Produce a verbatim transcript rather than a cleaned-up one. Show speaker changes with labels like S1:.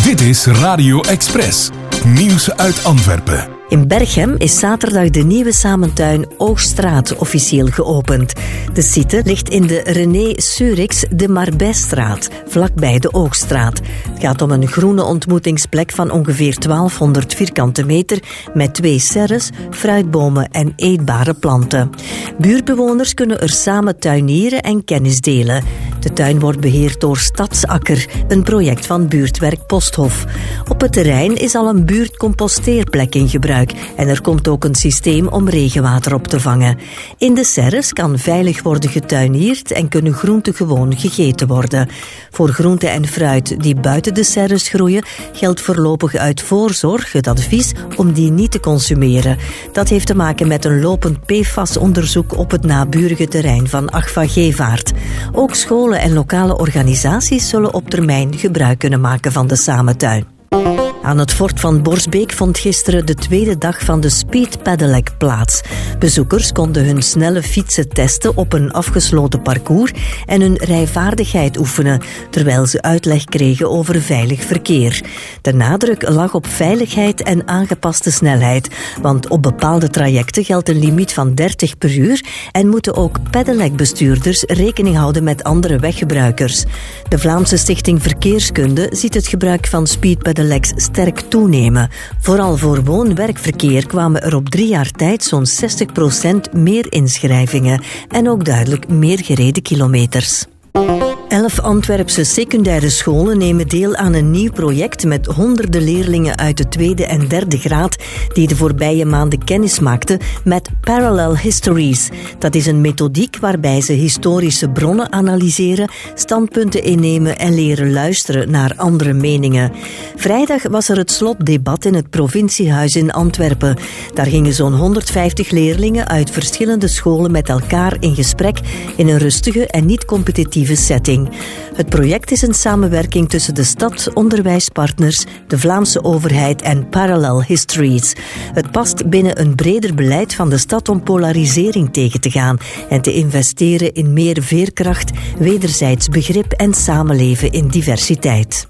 S1: Dit is Radio Express. Nieuws uit Antwerpen.
S2: In Berchem is zaterdag de nieuwe samentuin Oogstraat officieel geopend. De site ligt in de René Surix de Marbijstraat, vlakbij de Oogstraat. Het gaat om een groene ontmoetingsplek van ongeveer twaalfhonderd vierkante meter met twee serres, fruitbomen en eetbare planten. Buurtbewoners kunnen er samen tuinieren en kennis delen. De tuin wordt beheerd door Stadsakker, een project van buurtwerk Posthof. Op het terrein is al een buurtcomposteerplek in gebruik. En er komt ook een systeem om regenwater op te vangen. In de serres kan veilig worden getuinierd en kunnen groenten gewoon gegeten worden. Voor groente en fruit die buiten de serres groeien, geldt voorlopig uit voorzorg het advies om die niet te consumeren. Dat heeft te maken met een lopend P F A S-onderzoek op het naburige terrein van Agfa Gevaart. Ook scholen en lokale organisaties zullen op termijn gebruik kunnen maken van de samentuin. Aan het fort van Borsbeek vond gisteren de tweede dag van de Speed Pedelec plaats. Bezoekers konden hun snelle fietsen testen op een afgesloten parcours en hun rijvaardigheid oefenen, terwijl ze uitleg kregen over veilig verkeer. De nadruk lag op veiligheid en aangepaste snelheid, want op bepaalde trajecten geldt een limiet van dertig per uur en moeten ook pedelec-bestuurders rekening houden met andere weggebruikers. De Vlaamse Stichting Verkeerskunde ziet het gebruik van Speed Pedelecs sterk toenemen. Vooral voor woon-werkverkeer kwamen er op drie jaar tijd zo'n zestig procent meer inschrijvingen en ook duidelijk meer gereden kilometers. Elf Antwerpse secundaire scholen nemen deel aan een nieuw project met honderden leerlingen uit de tweede en derde graad die de voorbije maanden kennis maakten met Parallel Histories. Dat is een methodiek waarbij ze historische bronnen analyseren, standpunten innemen en leren luisteren naar andere meningen. Vrijdag was er het slotdebat in het provinciehuis in Antwerpen. Daar gingen zo'n honderdvijftig leerlingen uit verschillende scholen met elkaar in gesprek in een rustige en niet competitieve setting. Het project is een samenwerking tussen de stad, onderwijspartners, de Vlaamse overheid en Parallel Histories. Het past binnen een breder beleid van de stad om polarisering tegen te gaan en te investeren in meer veerkracht, wederzijds begrip en samenleven in diversiteit.